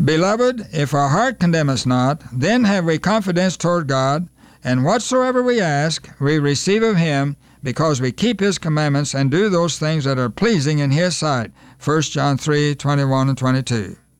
Beloved, if our heart condemn us not, then have we confidence toward God, and whatsoever we ask, we receive of him, because we keep his commandments and do those things that are pleasing in his sight. 1 John 3:21 and 22.